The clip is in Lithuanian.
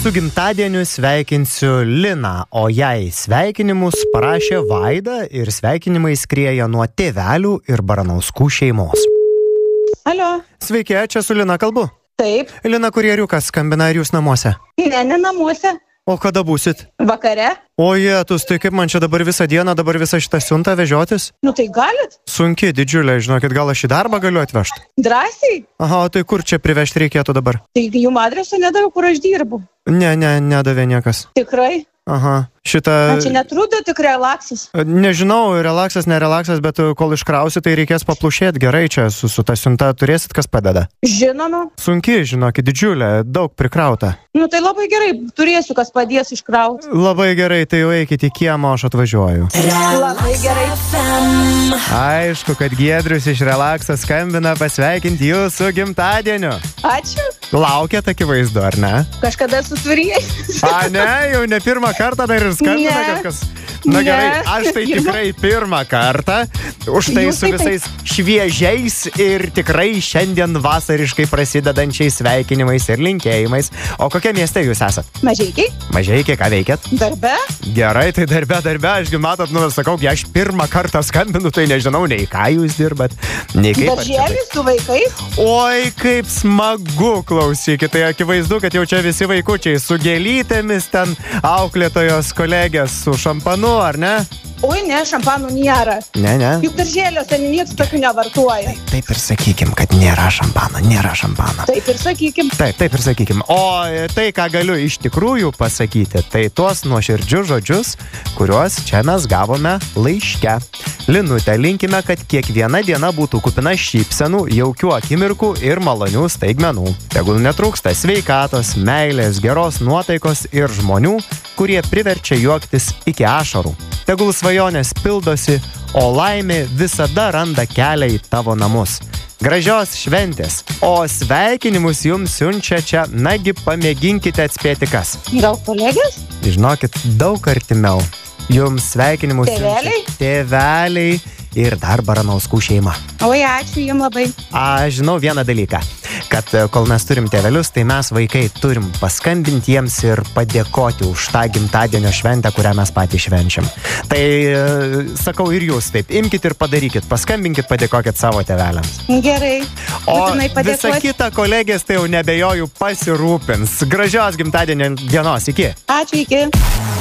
Su gimtadieniu sveikinsiu Liną, o jai sveikinimus parašė Vaida ir sveikinimai skrieja nuo tėvelių ir Baranauskų šeimos. Alio. Sveiki, čia su Lina kalbu. Taip. Lina kurjeriukas skambina, ar jūs namuose? Ne namuose. O kada būsit? Vakare. O jėtus, tai kaip man čia dabar visą dieną, dabar visą šitą siuntą vežiotis? Nu tai galit. Sunki, didžiulė, žinokit, gal aš į darbą galiu atvežti? Drąsiai. Aha, tai kur čia privežti reikėtų dabar? Tai jum adreso nedaviau, kur aš dirbu. Ne, nedavė niekas. Tikrai. Aha, šitą... Čia netrūdo tik relaksas. Nežinau, relaksas, nerelaksas, bet kol iškrausi, tai reikės paplušėti gerai čia, su ta siunta turėsit, kas padeda. Žinoma. Sunki, žinokit, didžiulė, daug prikrauta. Nu tai labai gerai, turėsiu, kas padės iškrauti. Labai gerai, tai jau eikit į kiemą, aš atvažiuoju. Labai gerai. Aišku, kad Giedrius iš Relaxo skambina pasveikinti jūsų gimtadieniu. Ačiū. Laukiat akivaizdu, ar ne? Kažkada susvirėjai. A, ne, jau ne pirmą kartą dar ir skambina kažkas. Na gerai, aš tai tikrai pirmą kartą, už tai su visais šviežiais ir tikrai šiandien vasariškai prasidedančiais sveikinimais ir linkėjimais. O kokia mieste jūs esat? Mažeikiai. Mažeikiai, ką veikiat? Darbe. Gerai, tai darbe, ašgi matot, sakau, aš pirmą kartą skambinu, tai nežinau, nei ką jūs dirbat, nei kaip. Darželis su vaikais. Oi, kaip smagu, klausykit, tai akivaizdu, kad jau čia visi vaikučiai su gėlytėmis, ten auklėtojos kolegės su šampanu, ar ne? Oi, ne, šampanų nėra. Ne. Juk darželiuose niekas tokių nevartoja. Taip ir sakykim, kad nėra šampano. Taip ir sakykim. Taip ir sakykim. O tai, ką galiu iš tikrųjų pasakyti, tai tuos nuoširdžius žodžius, kuriuos čia mes gavome laiške. Linute, linkime, kad kiekviena diena būtų kupina šypsenų, jaukių akimirkų ir malonių staigmenų. Tegul netrūksta sveikatos, meilės, geros nuotaikos ir žmonių, kurie priverčia juoktis iki ašarų. Tegul svajonės pildosi, o laimė visada randa kelią į tavo namus. Gražios šventės, o sveikinimus jums siunčia čia, nagi pamėginkite atspėti kas. Gal kolegės? Žinokit, daug artimiau. Jums sveikinimus Tėveliai? Siunčia tėveliai ir dar Baranauskų šeima. Oi, ačiū jums labai. Aš žinau vieną dalyką, kad kol mes turim tėvelius, tai mes vaikai turim paskambinti jiems ir padėkoti už tą gimtadienio šventę, kurią mes patys švenčiam. Tai sakau ir jūs taip, imkite ir padarykit, paskambinkit, padėkokit savo tėveliams. Gerai. O visa kita kolegės, tai jau nebejoju, pasirūpins. Gražios gimtadienio dienos, iki. Ačiū, iki.